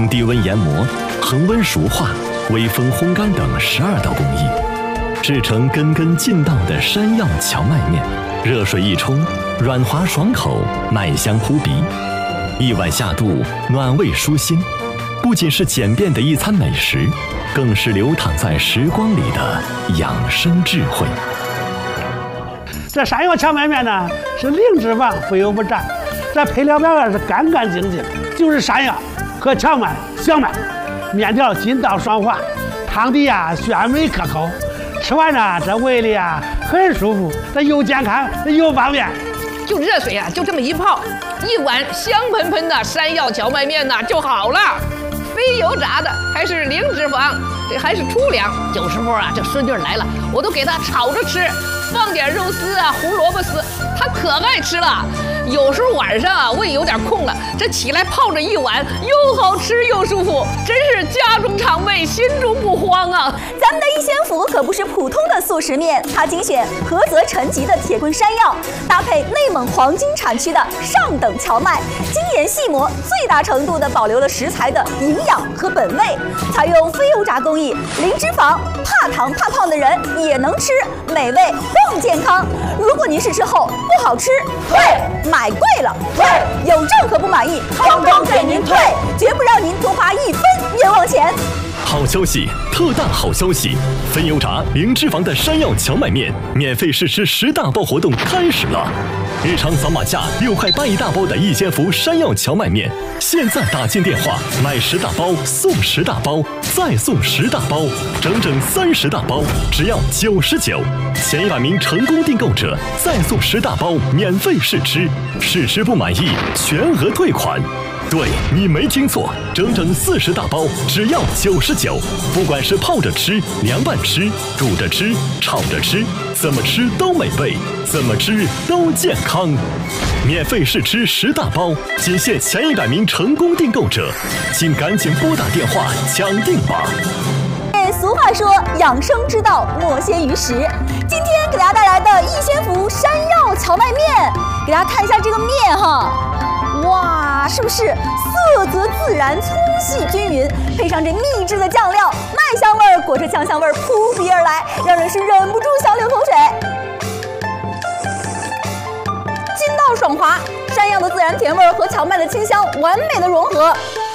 经低温研磨、恒温熟化、微风烘干等12道工艺，制成根根劲道的山药荞麦面。热水一冲，软滑爽口，麦香扑鼻，一碗下肚，暖胃舒心。不仅是简便的一餐美食，更是流淌在时光里的养生智慧。 这山药荞麦面呢，是零脂肪，肥油不炸。这配料表是干干净净，就是山药和荞麦、小麦，面条筋道爽滑，汤底鲜美可口。吃完呢，这胃里很舒服，这又健康又方便。 就热水就这么一泡，一碗香喷喷的山药荞麦面就好了。非油炸的，还是零脂肪，这还是粗粮。有时候这孙女来了，我都给她炒着吃，放点肉丝胡萝卜丝，她可爱吃了。有时候晚上胃有点空了，这起来泡着一碗，又好吃又舒服，真是家中常备，心中不慌啊！ 咱们的一仙福可不是普通的速食面，它精选菏泽陈集的铁棍山药，搭配内蒙黄金产区的上等荞麦，精研细磨，最大程度的保留了食材的营养和本味，采用非油炸工艺，零脂肪，怕糖怕胖的人也能吃，美味更健康。如果您是吃后不好吃，退；买贵了，退；有任何不满意，通通给您退，绝不让您多花1分冤枉钱。 好消息，特大好消息！非油炸、零脂肪的山药荞麦面免费试吃10大包活动开始了！日常扫码价6块8一大包的一仙福山药荞麦面，现在打进电话买10大包送10大包，再送10大包，整整30大包，只要99。前100名成功订购者再送10大包免费试吃，试吃不满意全额退款。对，你没听错，整整40大包，只要99。不管是泡着吃、凉拌吃、煮着吃、炒着吃，怎么吃都美味，怎么吃都健康。免费试吃10大包，仅限前100名成功订购者，请赶紧拨打电话抢订吧。 俗话说，养生之道莫先于食。今天给大家带来的一仙福山药荞麦面，给大家看一下这个面哇，是不是色泽自然、粗细均匀，配上这秘制的酱料，麦香味儿裹着酱香味儿扑鼻而来，让人是忍不住想流口水。筋道爽滑，山药的自然甜味儿和荞麦的清香完美的融合。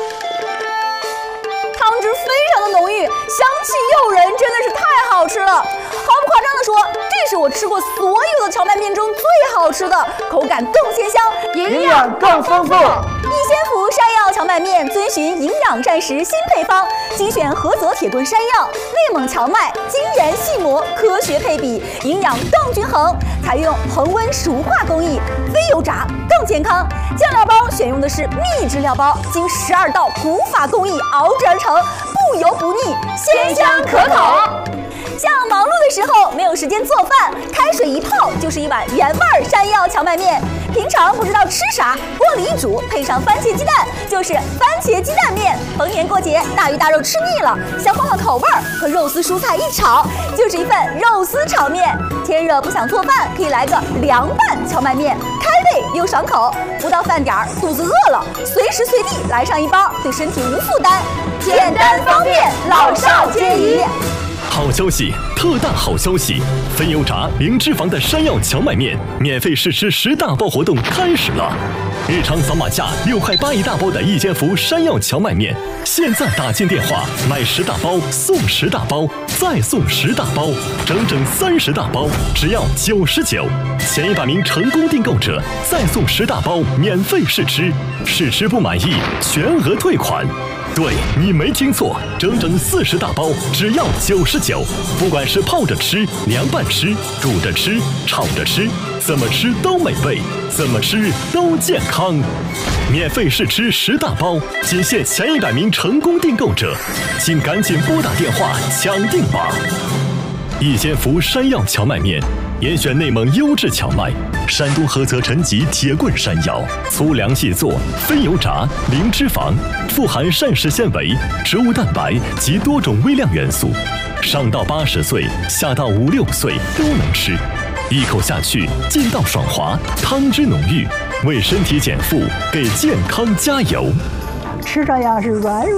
汤汁非常的浓郁，香气诱人，真的是太好吃了。毫不夸张的说，这是我吃过所有的荞麦面中最好吃的，口感更鲜香， 营养更丰富。 一仙福山药荞麦面遵循营养膳食新配方，精选菏泽铁棍山药、内蒙荞麦，精研细磨，科学配比，营养更均衡，采用恒温熟化工艺，非油炸更健康。酱料包选用的是秘制料包，经12道古法工艺熬制而成，不油不腻，鲜香可口。像忙碌的时候没有时间做饭，开水一泡就是一碗原味山药荞麦面。平常不知道吃啥，锅里一煮，配上番茄鸡蛋，就是番茄鸡蛋面。逢年过节，大鱼大肉吃腻了，想换换口味儿，和肉丝蔬菜一炒，就是一份肉丝炒面。天热不想做饭，可以来个凉拌荞麦面，开胃又爽口。不到饭点儿，肚子饿了，随时随地来上一包，对身体无负担，简单方便，老少皆宜。 好消息，特大好消息！非油炸、零脂肪的山药荞麦面免费试吃10大包活动开始了！日常扫码价6块8一大包的一仙福山药荞麦面，现在打进电话买10大包送10大包，再送10大包，整整30大包，只要99。前100名成功订购者再送10大包免费试吃，试吃不满意全额退款。对，你没听错，整整40大包，只要99。不管是泡着吃、凉拌吃、煮着吃、炒着吃，怎么吃都美味，怎么吃都健康。免费试吃10大包，仅限前100名成功订购者，请赶紧拨打电话抢订吧。一仙福山药荞麦面，严选内蒙优质荞麦，山东菏泽陈集铁棍山药，粗粮细做，非油炸，零脂肪，富含膳食纤维、植物蛋白及多种微量元素，上到80岁，下到5、6岁都能吃。一口下去，劲道爽滑，汤汁浓郁，为身体减负，给健康加油。 吃着要是软软